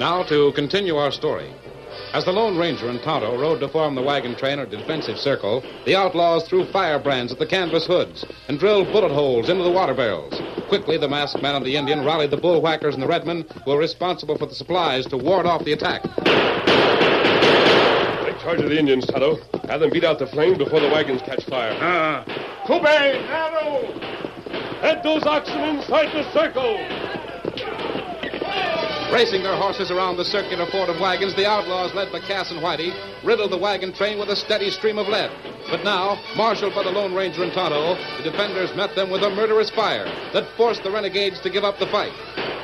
Now to continue our story. As the Lone Ranger and Tonto rode to form the wagon train or defensive circle, the outlaws threw firebrands at the canvas hoods and drilled bullet holes into the water barrels. Quickly, the masked man and the Indian rallied the bullwhackers and the redmen who were responsible for the supplies to ward off the attack. Take charge of the Indians, Tonto. Have them beat out the flames before the wagons catch fire. Kobe, Arrow! Head those oxen inside the circle! Racing their horses around the circular fort of wagons, the outlaws, led by Cass and Whitey, riddled the wagon train with a steady stream of lead. But now, marshaled by the Lone Ranger and Tonto, the defenders met them with a murderous fire that forced the renegades to give up the fight.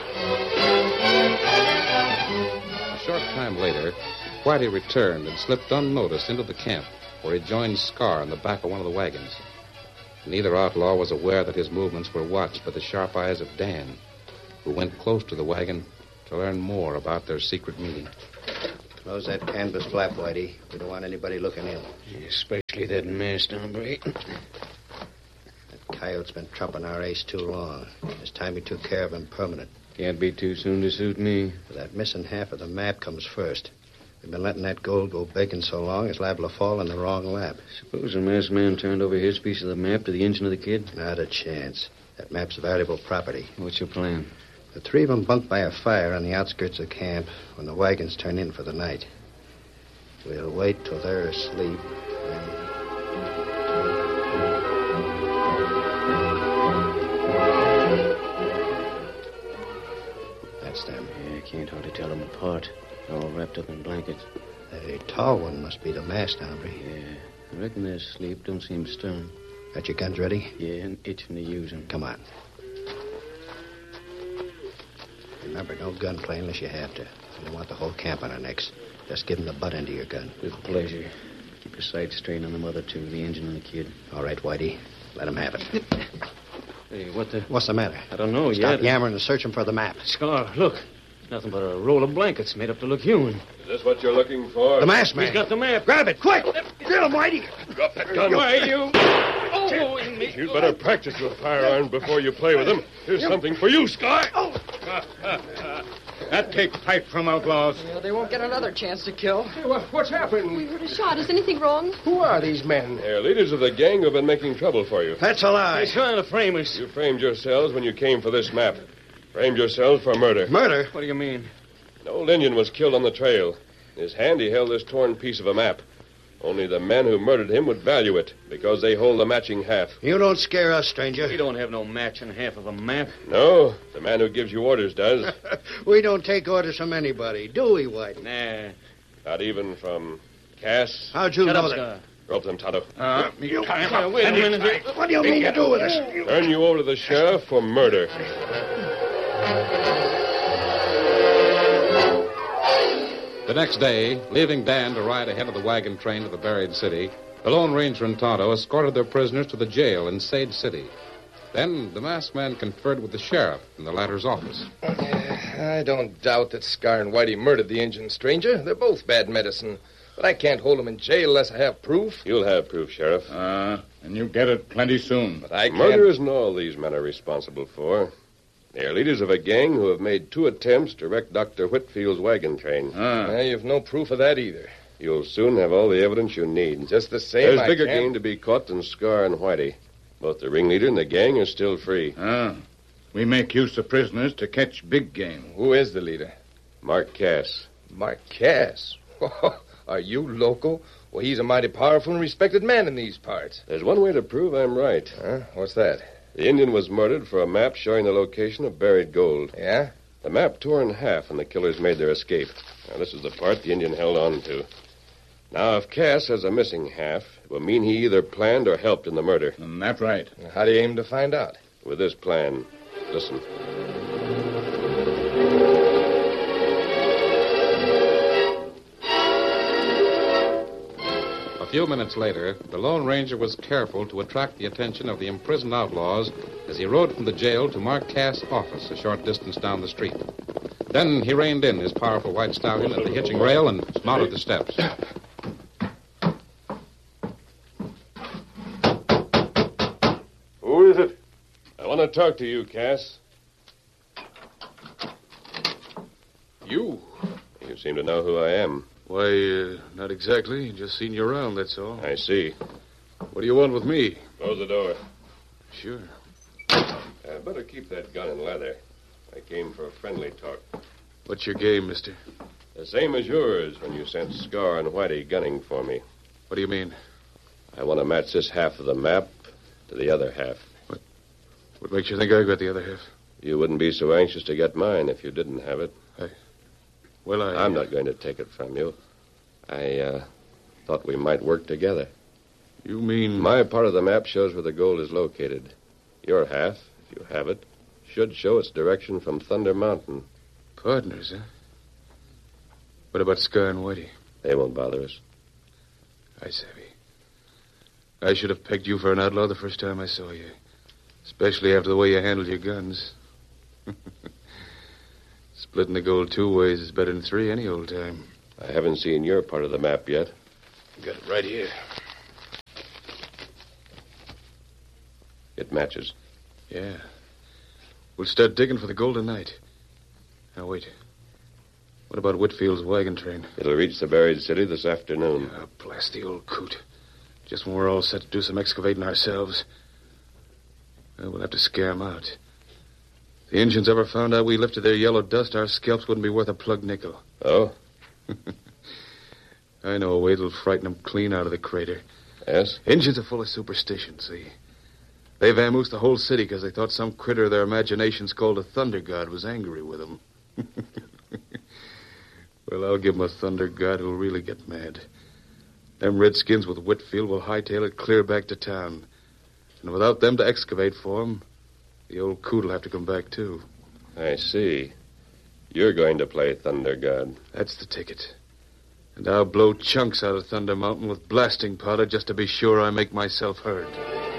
A short time later, Whitey returned and slipped unnoticed into the camp, where he joined Scar in the back of one of the wagons. Neither outlaw was aware that his movements were watched by the sharp eyes of Dan, who went close to the wagon to learn more about their secret meeting. Close that canvas flap, Whitey. We don't want anybody looking in. Especially that masked hombre. That coyote's been trumping our ace too long. It's time we took care of him permanent. Can't be too soon to suit me. That missing half of the map comes first. We've been letting that gold go begging so long, it's liable to fall in the wrong lap. Suppose the masked man turned over his piece of the map to the engine of the kid? Not a chance. That map's valuable property. What's your plan? The three of them bunked by a fire on the outskirts of camp when the wagons turn in for the night. We'll wait till they're asleep. That's them. Yeah, I can't hardly tell them apart. They're all wrapped up in blankets. The tall one must be the masked hombre. Yeah, I reckon they're asleep. Don't seem stirring. Got your guns ready? Yeah, and itching to use them. Come on. Remember, no gunplay unless you have to. We don't want the whole camp on our necks. Just give them the butt end of your gun. With pleasure. Keep your sights straight on the mother, too, the engine and the kid. All right, Whitey. Let them have it. Hey, what the... What's the matter? I don't know Stop yet. yammering and searching for the map. Scar, look. Nothing but a roll of blankets made up to look human. Is this what you're looking for? The masked man. He's got the map. Grab it, quick! Get him, Whitey! Drop that gun. Why, you... Oh, You'd better practice with firearms before you play with them. Here's something for you, Scar. That takes pipe from outlaws. Well, they won't get another chance to kill. Hey, what's happened? We heard a shot. Is anything wrong? Who are these men? They're leaders of the gang who've been making trouble for you. That's a lie. He's trying to frame us. You framed yourselves when you came for this map. Framed yourselves for murder. Murder? What do you mean? An old Indian was killed on the trail. In his hand, he held this torn piece of a map. Only the men who murdered him would value it, because they hold the matching half. You don't scare us, stranger. We don't have no match in half of a map. No, the man who gives you orders does. We don't take orders from anybody, do we, Whitey? Nah. Not even from Cass. How'd you Shut know up, that? Scar. Rope them, Tonto. You tie him up. Wait a minute. What do you mean to do with us? Turn you over to the sheriff for murder. The next day, leaving Dan to ride ahead of the wagon train to the buried city, the Lone Ranger and Tonto escorted their prisoners to the jail in Sage City. Then the masked man conferred with the sheriff in the latter's office. I don't doubt that Scar and Whitey murdered the Indian stranger. They're both bad medicine. But I can't hold them in jail unless I have proof. You'll have proof, Sheriff. And you get it plenty soon. But I can't... Murder isn't all these men are responsible for. They are leaders of a gang who have made 2 attempts to wreck Dr. Whitfield's wagon train. You've no proof of that either. You'll soon have all the evidence you need. Just the same, There's bigger game to be caught than Scar and Whitey. Both the ringleader and the gang are still free. We make use of prisoners to catch big game. Who is the leader? Mark Cass. Mark Cass. Are you local? Well, he's a mighty powerful and respected man in these parts. There's one way to prove I'm right. What's that? The Indian was murdered for a map showing the location of buried gold. Yeah? The map tore in half and the killers made their escape. Now, this is the part the Indian held on to. Now, if Cass has a missing half, it will mean he either planned or helped in the murder. That's right. How do you aim to find out? With this plan. Listen. A few minutes later, the Lone Ranger was careful to attract the attention of the imprisoned outlaws as he rode from the jail to Mark Cass' office a short distance down the street. Then he reined in his powerful white stallion at the hitching rail and mounted the steps. Who is it? I want to talk to you, Cass. You? You seem to know who I am. Why, not exactly. Just seen you around, that's all. I see. What do you want with me? Close the door. Sure. Better keep that gun in leather. I came for a friendly talk. What's your game, mister? The same as yours when you sent Scar and Whitey gunning for me. What do you mean? I want to match this half of the map to the other half. What makes you think I got the other half? You wouldn't be so anxious to get mine if you didn't have it. I'm not going to take it from you. I thought we might work together. You mean... My part of the map shows where the gold is located. Your half, if you have it, should show its direction from Thunder Mountain. Partners, huh? What about Scar and Whitey? They won't bother us. I savvy. I should have pegged you for an outlaw the first time I saw you. Especially after the way you handled your guns. Splitting the gold 2 ways is better than 3 any old time. I haven't seen your part of the map yet. Got it right here. It matches. Yeah. We'll start digging for the gold tonight. Now, wait. What about Whitfield's wagon train? It'll reach the buried city this afternoon. Oh, blast the old coot. Just when we're all set to do some excavating ourselves. Well, we'll have to scare 'em out. If the Indians ever found out we lifted their yellow dust, our scalps wouldn't be worth a plug nickel. Oh? I know a way that'll frighten them clean out of the crater. Yes? Indians are full of superstition, see? They vamoosed the whole city because they thought some critter of their imaginations called a thunder god was angry with them. Well, I'll give 'em a thunder god who'll really get mad. Them redskins with Whitfield will hightail it clear back to town. And without them to excavate for 'em, the old coot'll have to come back, too. I see. You're going to play Thunder God. That's the ticket. And I'll blow chunks out of Thunder Mountain with blasting powder just to be sure I make myself heard.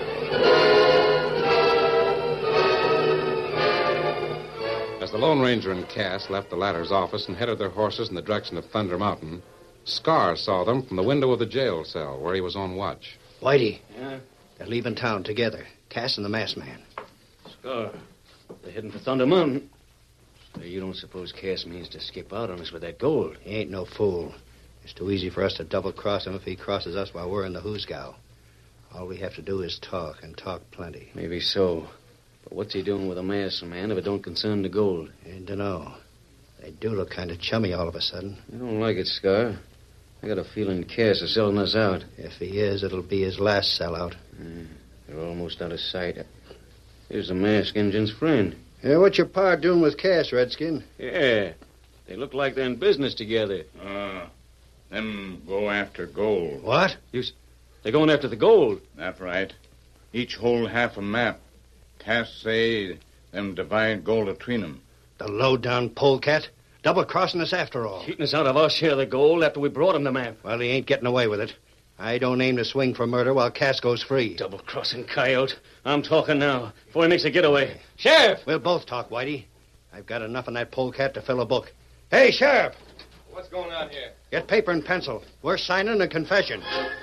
As the Lone Ranger and Cass left the latter's office and headed their horses in the direction of Thunder Mountain, Scar saw them from the window of the jail cell where he was on watch. Whitey. Yeah? They're leaving town together. Cass and the masked man. Scar. They're heading for Thunder Mountain. So you don't suppose Cass means to skip out on us with that gold? He ain't no fool. It's too easy for us to double-cross him if he crosses us while we're in the hoosgow. All we have to do is talk, and talk plenty. Maybe so. But what's he doing with a masked man if it don't concern the gold? I dunno. They do look kind of chummy all of a sudden. I don't like it, Scar. I got a feeling Cass is selling us out. If he is, it'll be his last sellout. They're almost out of sight. Here's the masked Injun's friend. Yeah, what's your pa doing with Cass, Redskin? Yeah. They look like they're in business together. Them go after gold. What? They're going after the gold. That's right. Each hold half a map. Cass say them divide gold between them. The low-down polecat? Double-crossing us after all. Cheating us out of our share of the gold after we brought him the map. Well, he ain't getting away with it. I don't aim to swing for murder while Cass goes free. Double-crossing coyote. I'm talking now, before he makes a getaway. Sheriff! We'll both talk, Whitey. I've got enough on that polecat to fill a book. Hey, Sheriff! What's going on here? Get paper and pencil. We're signing a confession.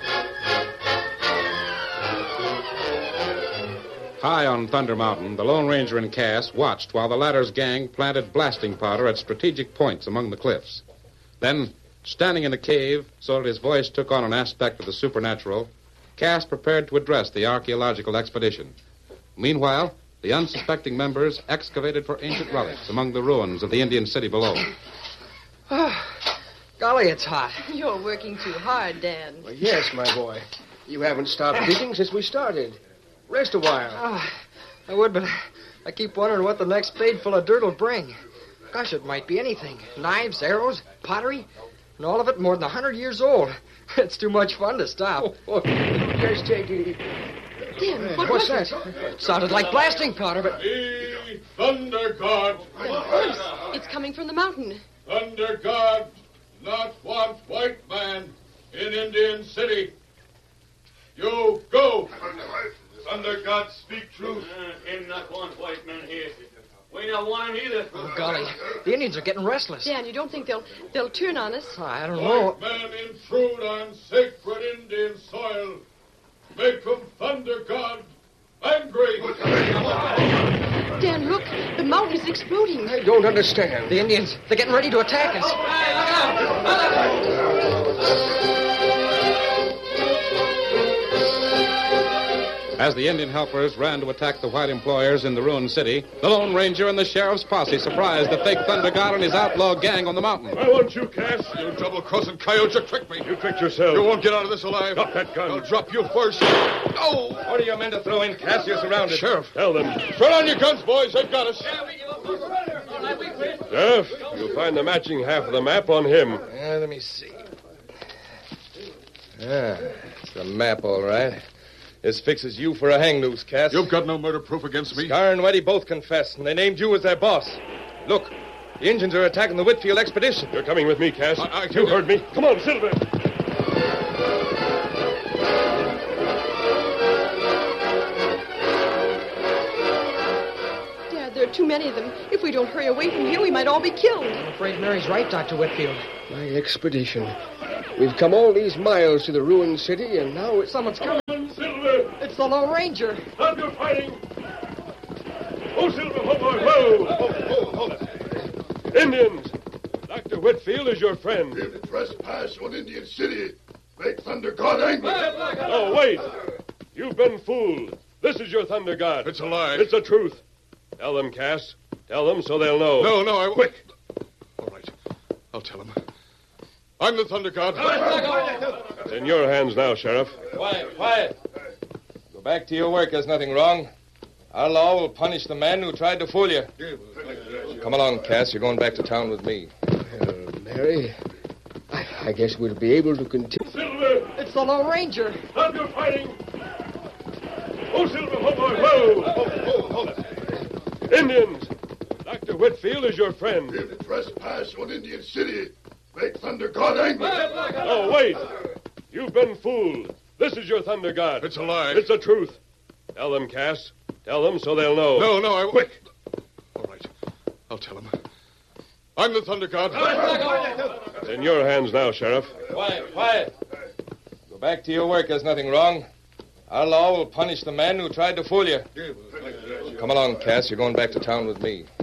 High on Thunder Mountain, the Lone Ranger and Cass watched while the latter's gang planted blasting powder at strategic points among the cliffs. Then, standing in a cave so that his voice took on an aspect of the supernatural, Cass prepared to address the archaeological expedition. Meanwhile, the unsuspecting members excavated for ancient relics among the ruins of the Indian city below. Golly, it's hot. You're working too hard, Dan. Well, yes, my boy. You haven't stopped digging since we started. Rest a while. I would, but I keep wondering what the next spade full of dirt will bring. Gosh, it might be anything. Knives, arrows, pottery, and all of it more than 100 years old. It's too much fun to stop. Just take it. Dan, What's that? It sounded like blasting powder, but... The Thunder God. It's coming from the mountain. Thunder God not want white man in Indian City. You go. Thunder God speak truth. Him not want white man here. We not want him either. Oh, golly. The Indians are getting restless. Dan, you don't think they'll turn on us? I don't know. White man intrude on sacred Indian soil. Make him Thunder God angry. Dan, look. The mountain is exploding. I don't understand. The Indians, they're getting ready to attack us. As the Indian helpers ran to attack the white employers in the ruined city, the Lone Ranger and the sheriff's posse surprised the fake Thunder God and his outlaw gang on the mountain. I want you, Cass. You double-crossing coyotes, you tricked me. You tricked yourself. You won't get out of this alive. Drop that gun. I'll drop you first. Oh! Order your men to throw in, Cass. You're surrounded. Sheriff. Tell them. Throw down your guns, boys. They've got us. Sheriff, you'll find the matching half of the map on him. Let me see. It's the map, all right. This fixes you for a hang noose, Cass. You've got no murder proof against me. Scar and Whitey both confessed, and they named you as their boss. Look, the Indians are attacking the Whitfield expedition. You're coming with me, Cass. You heard me. Come on, Silver. Dad, there are too many of them. If we don't hurry away from here, we might all be killed. I'm afraid Mary's right, Dr. Whitfield. My expedition. We've come all these miles to the ruined city, and now it's... Someone's coming. Silver! It's the Lone Ranger. Stop your fighting! Oh, Silver, hold on. Whoa! Hold it. Indians! Dr. Whitfield is your friend. If trespass on Indian City, make Thunder God angry. Oh, wait! You've been fooled. This is your Thunder God. It's a lie. It's the truth. Tell them, Cass. Tell them so they'll know. No, I... Quick! All right. I'll tell them. I'm the Thunder God. It's in your hands now, Sheriff. Quiet. Go back to your work. There's nothing wrong. Our law will punish the man who tried to fool you. Come along, Cass. You're going back to town with me. Mary, I guess we'll be able to continue. Silver! It's the Lone Ranger. Stop your fighting! Oh, Silver, hold on. Whoa! Hold it. Indians! Dr. Whitfield is your friend. If trespass on Indian City, make Thunder God angry. Oh, wait! You've been fooled. This is your Thunder God. It's a lie. It's the truth. Tell them, Cass. Tell them so they'll know. No, I... Quick! All right. I'll tell them. I'm the Thunder God. It's in your hands now, Sheriff. Quiet. Go back to your work. There's nothing wrong. Our law will punish the man who tried to fool you. Come along, Cass. You're going back to town with me.